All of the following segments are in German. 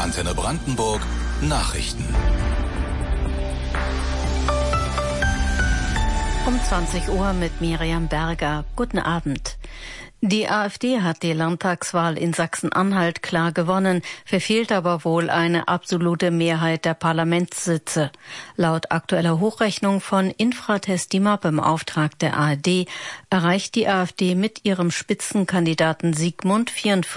Antenne Brandenburg Nachrichten. Um 20 Uhr mit Miriam Berger. Guten Abend. Die AfD hat die Landtagswahl in Sachsen-Anhalt klar gewonnen, verfehlt aber wohl eine absolute Mehrheit der Parlamentssitze. Laut aktueller Hochrechnung von Infratest DIMAP im Auftrag der ARD erreicht die AfD mit ihrem Spitzenkandidaten Sigmund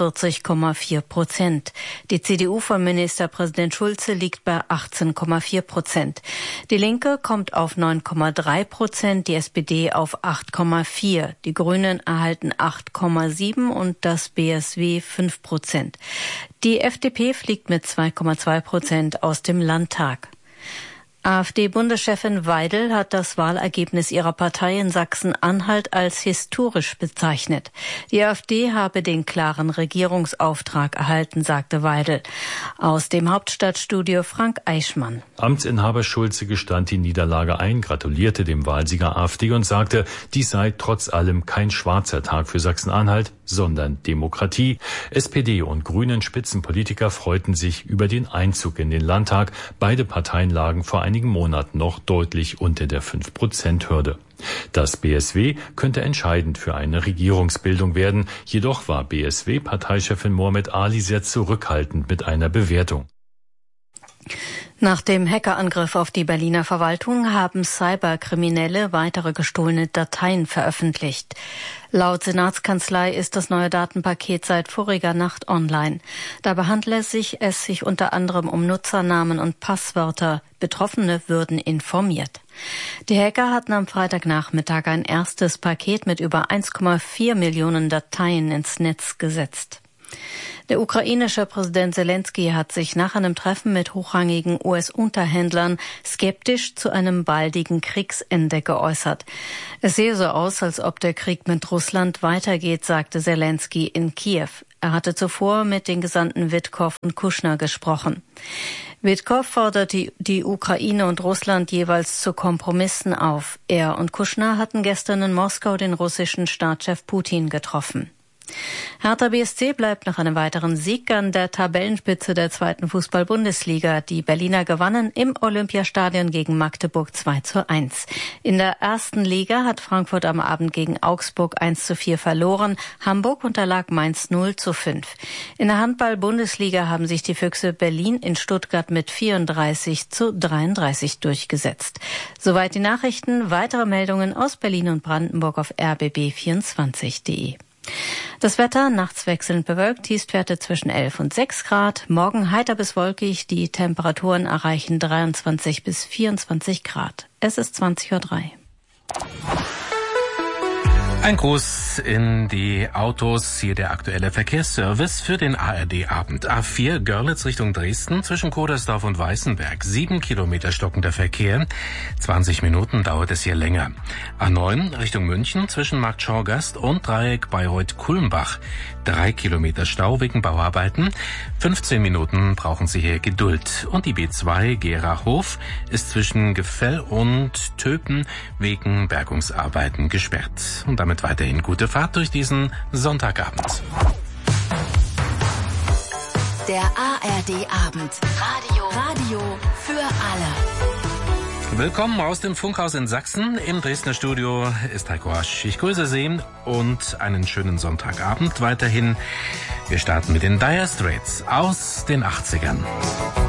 44,4%. Die CDU von Ministerpräsident Schulze liegt bei 18,4%. Die Linke kommt auf 9,3%, die SPD auf 8,4%. Die Grünen erhalten 8,7% und das BSW 5%. Die FDP fliegt mit 2,2% aus dem Landtag. AfD-Bundeschefin Weidel hat das Wahlergebnis ihrer Partei in Sachsen-Anhalt als historisch bezeichnet. Die AfD habe den klaren Regierungsauftrag erhalten, sagte Weidel. Aus dem Hauptstadtstudio Frank Eichmann. Amtsinhaber Schulze gestand die Niederlage ein, gratulierte dem Wahlsieger AfD und sagte, dies sei trotz allem kein schwarzer Tag für Sachsen-Anhalt, sondern Demokratie. SPD und Grünen Spitzenpolitiker freuten sich über den Einzug in den Landtag. Beide Parteien lagen vor einigen Monaten noch deutlich unter der 5%-Hürde. Das BSW könnte entscheidend für eine Regierungsbildung werden. Jedoch war BSW-Parteichefin Mohamed Ali sehr zurückhaltend mit einer Bewertung. Nach dem Hackerangriff auf die Berliner Verwaltung haben Cyberkriminelle weitere gestohlene Dateien veröffentlicht. Laut Senatskanzlei ist das neue Datenpaket seit voriger Nacht online. Dabei handelt es sich unter anderem um Nutzernamen und Passwörter. Betroffene würden informiert. Die Hacker hatten am Freitagnachmittag ein erstes Paket mit über 1,4 Millionen Dateien ins Netz gesetzt. Der ukrainische Präsident Zelensky hat sich nach einem Treffen mit hochrangigen US-Unterhändlern skeptisch zu einem baldigen Kriegsende geäußert. Es sehe so aus, als ob der Krieg mit Russland weitergeht, sagte Zelensky in Kiew. Er hatte zuvor mit den Gesandten Witkow und Kushner gesprochen. Witkow forderte die Ukraine und Russland jeweils zu Kompromissen auf. Er und Kushner hatten gestern in Moskau den russischen Staatschef Putin getroffen. Hertha BSC bleibt nach einem weiteren Sieg an der Tabellenspitze der 2. Fußball-Bundesliga. Die Berliner gewannen im Olympiastadion gegen Magdeburg 2:1. In der ersten Liga hat Frankfurt am Abend gegen Augsburg 1:4 verloren. Hamburg unterlag Mainz 0:5. In der Handball-Bundesliga haben sich die Füchse Berlin in Stuttgart mit 34:33 durchgesetzt. Soweit die Nachrichten. Weitere Meldungen aus Berlin und Brandenburg auf rbb24.de. Das Wetter nachts wechselnd bewölkt, Tiefstwerte zwischen 11 und 6 Grad. Morgen heiter bis wolkig, die Temperaturen erreichen 23 bis 24 Grad. Es ist 20:03 Uhr. Ein Gruß in die Autos, hier der aktuelle Verkehrsservice für den ARD-Abend. A4 Görlitz Richtung Dresden zwischen Kodersdorf und Weißenberg. 7 Kilometer stockender Verkehr, 20 Minuten dauert es hier länger. A9 Richtung München zwischen Markt Schorgast und Dreieck Bayreuth-Kulmbach. 3 Kilometer Stau wegen Bauarbeiten. 15 Minuten brauchen Sie hier Geduld. Und die B2 Gera-Hof ist zwischen Gefell und Töpen wegen Bergungsarbeiten gesperrt. Und damit weiterhin gute Fahrt durch diesen Sonntagabend. Der ARD-Abend. Radio für alle. Willkommen aus dem Funkhaus in Sachsen. Im Dresdner Studio ist Heiko Hasch. Ich grüße Sie und einen schönen Sonntagabend weiterhin. Wir starten mit den Dire Straits aus den 80ern.